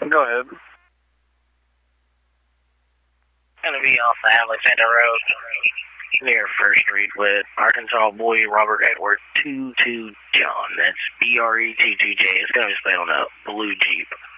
Go ahead. Gonna be off the Alexander Road near First Street with Arkansas boy Robert Edward 22 John. That's BRE22J. It's gonna be spelled out. Blue Jeep.